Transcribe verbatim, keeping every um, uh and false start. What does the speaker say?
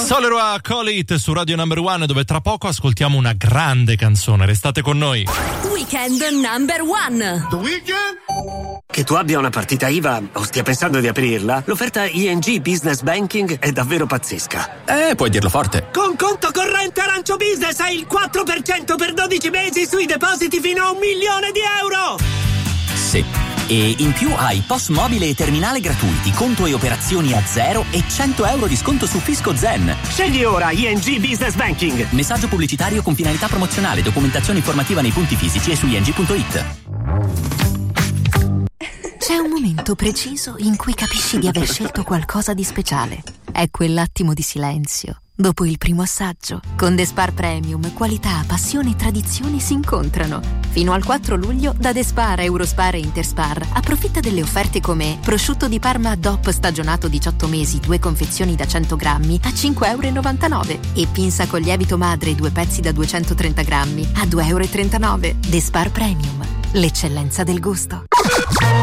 Solero Call It su Radio Number One, dove tra poco ascoltiamo una grande canzone. Restate con noi. Weekend Number One. The Weekend? Che tu abbia una partita I V A o stia pensando di aprirla, l'offerta I N G Business Banking è davvero pazzesca. Eh, puoi dirlo forte. Con conto corrente Arancio Business hai il quattro per cento per dodici mesi sui depositi fino a un milione di euro. Sì. E in più hai P O S mobile e terminale gratuiti, conto e operazioni a zero e cento euro di sconto su Fisco Zen. Scegli ora I N G Business Banking. Messaggio pubblicitario con finalità promozionale, documentazione informativa nei punti fisici e su i n g punto i t. C'è un momento preciso in cui capisci di aver scelto qualcosa di speciale. È quell'attimo di silenzio dopo il primo assaggio. Con The Spar Premium, qualità, passione e tradizione si incontrano. Fino al quattro luglio da The Spar, Eurospar e Interspar approfitta delle offerte come prosciutto di Parma D O P stagionato diciotto mesi, due confezioni da cento grammi a cinque virgola novantanove euro e pinza con lievito madre due pezzi da duecentotrenta grammi a due virgola trentanove euro. The Spar Premium, l'eccellenza del gusto.